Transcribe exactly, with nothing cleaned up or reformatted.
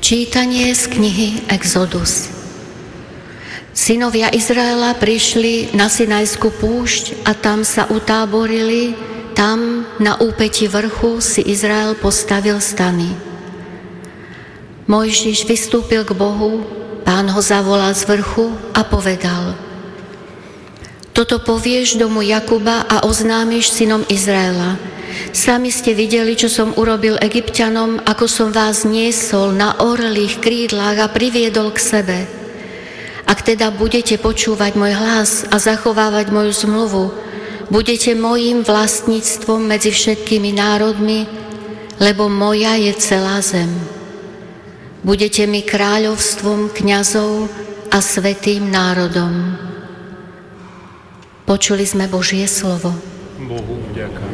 Čítanie z knihy Exodus. Synovia Izraela prišli na Sinajskú púšť a tam sa utáborili. Tam na úpäti vrchu si Izrael postavil stany. Mojžiš vystúpil k Bohu, Pán ho zavolal z vrchu a povedal: Toto povieš domu Jakuba a oznámiš synom Izraela. Sami ste videli, čo som urobil Egypťanom, ako som vás niesol na orlých krídlach a priviedol k sebe. Ak teda budete počúvať môj hlas a zachovávať moju zmluvu, budete mojím vlastníctvom medzi všetkými národmi, lebo moja je celá zem. Budete mi kráľovstvom kňazov a svätým národom. Počuli sme Božie slovo. Bohu vďaka.